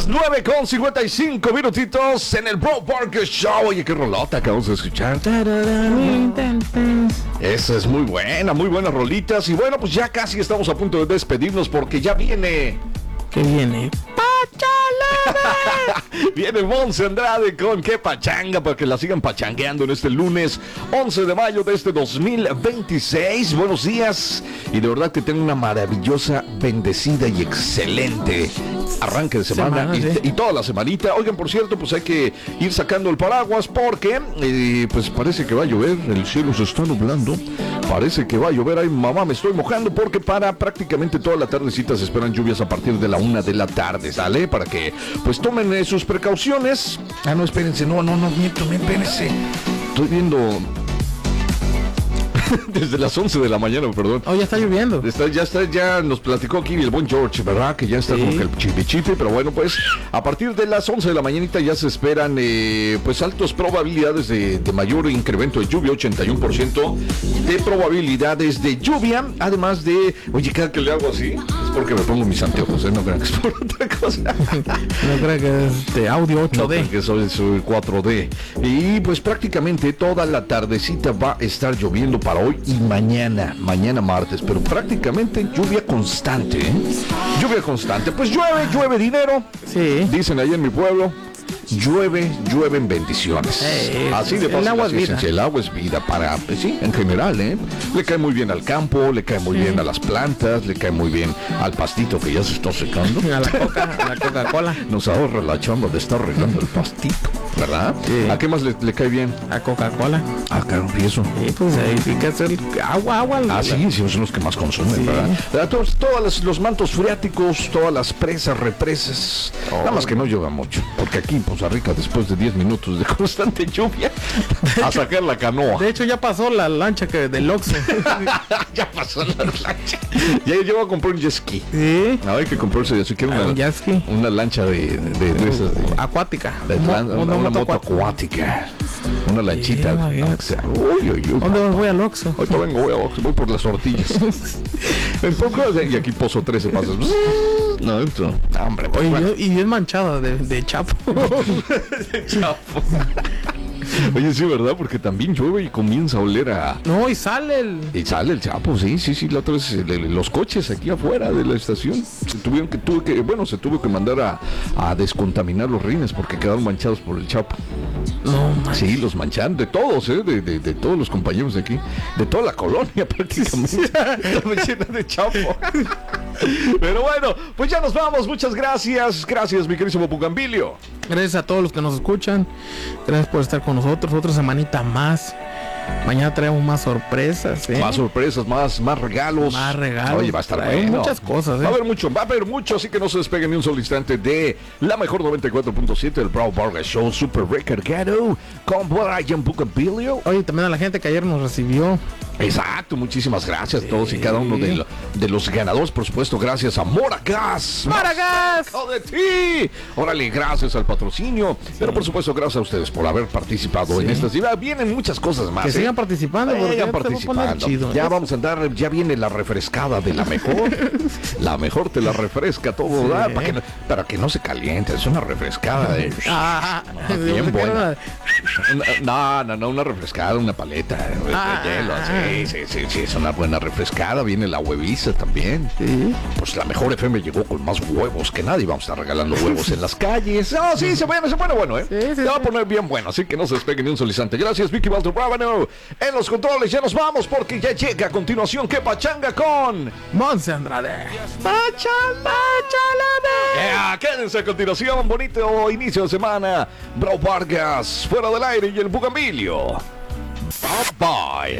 9:55 minutitos en el Bro Burger Show. Oye, qué rolota acabamos de escuchar. Esa es muy buenas rolitas. Y bueno, pues ya casi estamos a punto de despedirnos porque ya viene... ¿Qué viene? Viene Monse Andrade con Qué Pachanga, para que la sigan pachangueando en este lunes 11 de mayo de este 2026. Buenos días y de verdad que tengan una maravillosa, bendecida y excelente arranque de semana y toda la semanita. Oigan, por cierto, pues hay que ir sacando el paraguas porque pues parece que va a llover, el cielo se está nublando, parece que va a llover. Ay, mamá, me estoy mojando porque para prácticamente toda la tardecita se esperan lluvias a partir de la 1 de la tarde, ¿sale? Para que pues tomen sus precauciones. Ah, no, espérense, no, miento, espérense. Estoy viendo... Desde las 11 de la mañana, perdón. Oh, ya está lloviendo. Ya nos platicó aquí el buen George, ¿verdad? Que ya está como que el chipi, pero bueno, pues a partir de las 11 de la mañanita ya se esperan pues altas probabilidades de mayor incremento de lluvia, 81% de probabilidades de lluvia, además de, oye, cada que le hago así, es porque me pongo mis anteojos, no crean que es por otra cosa. No crean que es de audio 8D. No, que soy 4D. Y pues prácticamente toda la tardecita va a estar lloviendo para hoy y mañana martes, pero prácticamente lluvia constante, lluvia constante. Pues llueve dinero, sí. Dicen ahí en mi pueblo, llueven bendiciones. Así de fácil. El agua es vida para, pues, sí, en general, le cae muy bien al campo, le cae muy bien a las plantas, le cae muy bien al pastito que ya se está secando. A la Coca-Cola. Nos ahorra la chamba de estar regando el pastito, ¿verdad? Sí. ¿A qué más le cae bien? A Coca-Cola. Ah, claro, y eso. Sí, pues ahí hay que hacer agua. Sí, son los que más consumen, ¿verdad? Todos los mantos freáticos, todas las represas. Nada más que no llueva mucho, porque aquí Poza Rica, después de 10 minutos de constante lluvia, a sacar la canoa. De hecho, ya pasó la lancha del Oxxo. Ya pasó la lancha. Ya llevo a comprar un jet ski. Sí. Hay que comprarse, si quiero un jet ski. Una lancha de esas acuatica. Una moto acuática. Una lanchita. ¿Dónde voy al Oxxo? Ahorita voy al Oxxo, voy por las tortillas. En poco, y aquí Pozo 13 pasas. No, hombre. Oye, y bien manchada de chapo. Chapo. Oye, sí, ¿verdad? Porque también llueve y comienza a oler a... No, y sale el chapo, sí. La otra vez los coches aquí afuera de la estación se tuvo que mandar a descontaminar los rines porque quedaron manchados por el chapo. No, man. Sí, los mancharon de todos, de todos los compañeros de aquí, de toda la colonia prácticamente. Estaba llena de chapo. Pero bueno, pues ya nos vamos. Muchas gracias, mi querísimo Bugambilio. Gracias a todos los que nos escuchan. Gracias por estar con nosotros. Otra semanita más. Mañana traemos más sorpresas, Más sorpresas, más regalos. Más regalos. Oye, va a estar bueno. Muchas cosas, Va a haber mucho, así que no se despeguen ni un solo instante de la mejor 94.7 del Bro Burger Show Super Recargado con Brian Bugambilio. Oye, también a la gente que ayer nos recibió. Exacto, muchísimas gracias a todos y cada uno de los ganadores, por supuesto, gracias a Moragas. ¡De ti! Órale, gracias al patrocinio, pero por supuesto gracias a ustedes por haber participado en estas. Vienen muchas cosas más. Que sigan participando, sigan participando. Chido, ya vamos a andar, ya viene la refrescada de la mejor. La mejor te la refresca todo, para que no se caliente, es una refrescada de... bien buena. No, una refrescada, una paleta de hielo, así. Sí, es una buena refrescada. Viene la hueviza también. Sí. Pues la mejor FM llegó con más huevos que nadie. Vamos a estar regalando huevos en las calles. No, sí, se pone bueno, Se va a poner bien bueno, así que no se despegue ni un solizante. Gracias, Vicky Baldo-Bravo. En los controles ya nos vamos porque ya llega a continuación Qué Pachanga con Monse Andrade. Pachanga. Quédense a continuación. Bonito inicio de semana. Bro Vargas fuera del aire y el Bugambilio. Bye bye.